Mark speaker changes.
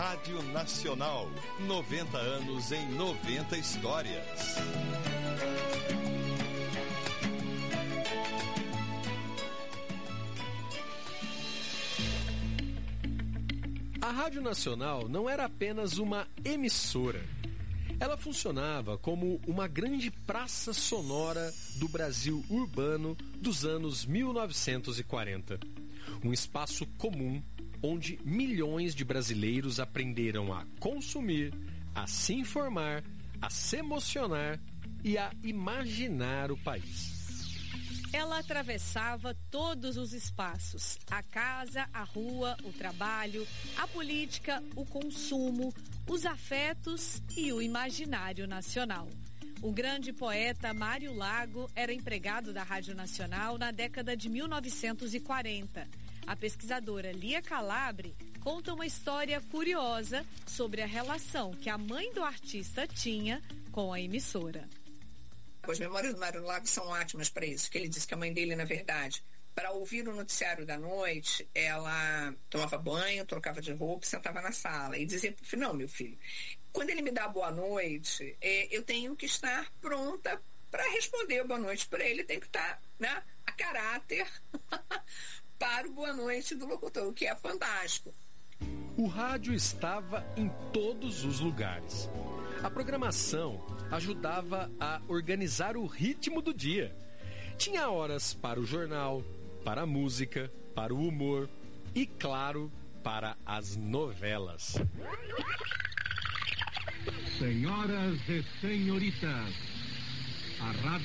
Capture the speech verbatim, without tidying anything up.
Speaker 1: Rádio Nacional, noventa anos em noventa histórias.
Speaker 2: A Rádio Nacional não era apenas uma emissora. Ela funcionava como uma grande praça sonora do Brasil urbano dos anos mil novecentos e quarenta. Um espaço comum onde milhões de brasileiros aprenderam a consumir, a se informar, a se emocionar e a imaginar o país.
Speaker 3: Ela atravessava todos os espaços: a casa, a rua, o trabalho, a política, o consumo, os afetos e o imaginário nacional. O grande poeta Mário Lago era empregado da Rádio Nacional na década de mil novecentos e quarenta. A pesquisadora Lia Calabre conta uma história curiosa sobre a relação que a mãe do artista tinha com a emissora.
Speaker 4: As memórias do Mário Lago são ótimas para isso, que ele disse que a mãe dele, na verdade, para ouvir o noticiário da noite, ela tomava banho, trocava de roupa, sentava na sala e dizia para o filho: não, meu filho, quando ele me dá boa noite, é, eu tenho que estar pronta para responder boa noite para ele, tem que estar, né, a caráter para o boa noite do locutor, o que é fantástico.
Speaker 2: O rádio estava em todos os lugares. A programação ajudava a organizar o ritmo do dia. Tinha horas para o jornal, para a música, para o humor e, claro, para as novelas.
Speaker 5: Senhoras e senhoritas, a rádio